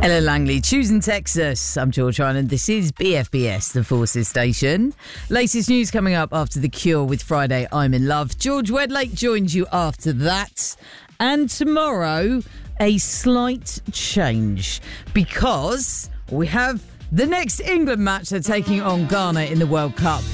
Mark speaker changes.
Speaker 1: Ella Langley, choosing Texas. I'm George Ryan and this is BFBS, the Forces Station. Latest news coming up after The Cure with Friday, I'm in Love. George Wedlake joins you after that. And tomorrow, a slight change because we have the next England match. They're taking on Ghana in the World Cup.